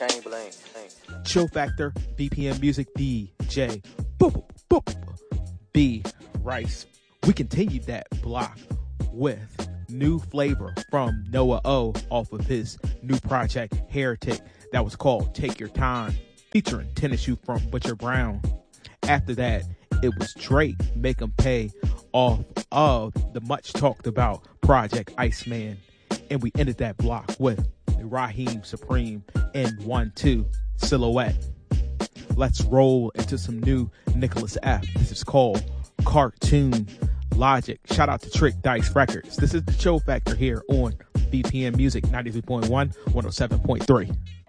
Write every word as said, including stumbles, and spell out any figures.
Chill Factor, B P M Music, D J boop, boop, boop, B Rice. We continued that block with new flavor from Noah O off of his new project Heretic that was called Take Your Time, featuring Tennis Shoe from Butcher Brown. After that, it was Drake, Make 'Em Pay, off of the much talked about project Iceman. And we ended that block with Raheem Supreme and one two Silhouette. Let's roll into some new Nicholas F. This is called Cartoon Logic. Shout out to Trick Dice Records. This is the Chill Factor here on B P M Music ninety-three point one, one oh seven point three.